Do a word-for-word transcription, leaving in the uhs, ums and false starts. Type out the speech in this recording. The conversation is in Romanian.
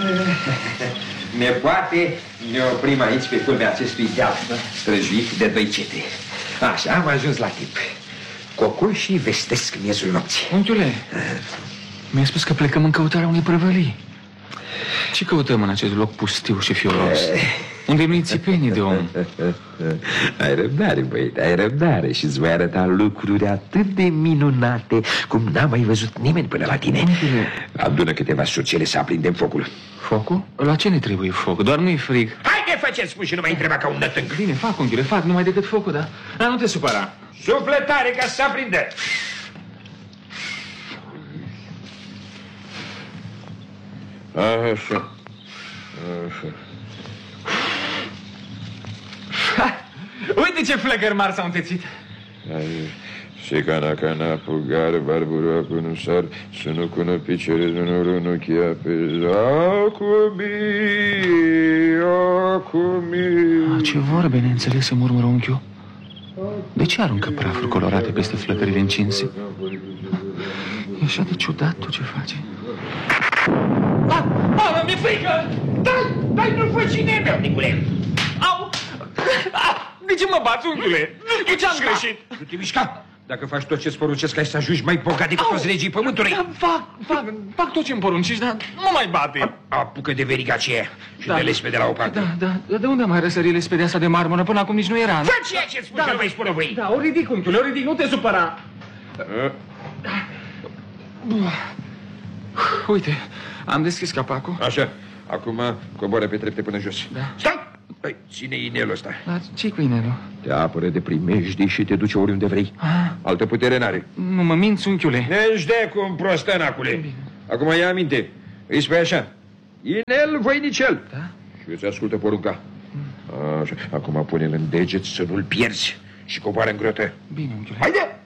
Nepoate, ne oprim aici pe culmea acestui deal străjuit de doi cetri. Așa, am ajuns la timp. Cocoșii vestesc miezul nopții. Unchiule, mi-ai spus că plecăm în căutarea unei prăvălii. Ce căutăm în acest loc pustiu și fioros? Unde nu-i țipenii de om? Ai răbdare, băiete, ai răbdare. Și-ți voi arăta lucruri atât de minunate cum n-a mai văzut nimeni până la tine. Unchiule, adună câteva surcele să aprindem focul. Focul? La ce ne trebuie foc? Doar nu-i frig. Haide, faceți spus și nu mai întreba ca un nătânc. Bine, fac, unchiule, fac, numai decât focul, da? Dar nu te supăra. Sufletare ca să se aprindă. Așa. Așa. Uite ce flăcări mari s-au întețit. Se cana cana pugar, barbura cu nu sar, să nu cună picere, nu runuchia pe acumi, acumi. Ce vorbe neînțelese, murmură unchiul. De ce aruncă prafuri colorate peste flăcările încinse? E așa de ciudat tot ce face. Ah, ah, mi-e frică! Dai, dai, nu fă cine meu, Nicule! Au! De ce mă bați, unchiule? Cu ce-am greșit? Nu te mișca! Dacă faci tot ce-ți poruncesc, ai să ajungi mai bogat decât toți regii pământului. Da, fac, fac, fac tot ce-mi poruncești, dar nu mai bate. Apucă de veriga aceea și de lespede la o parte. Da, da, de unde mai răsări lespedea asta de marmură? Până acum nici nu era. Fă ceea ce-ți spun, că nu mai spune voi. Da, o ridic, unchiule, o ridic, nu te supăra. Uite, am deschis capacul. Așa, acum coboară pe trepte până jos. Da. Stai! Păi, ține inelul ăsta. Dar ce-i cu inelul? Te apără de primejdii și te duce oriunde vrei. Ah. Altă putere n-are. Nu mă minți, unchiule. Ești de cum prostănacule. Acum ia aminte. Îi spui așa: inel voinicel. Da? Și îți ascultă porunca. Așa. Acum pune-l în deget să nu-l pierzi și coboară în grotă. Bine, unchiule. Haide!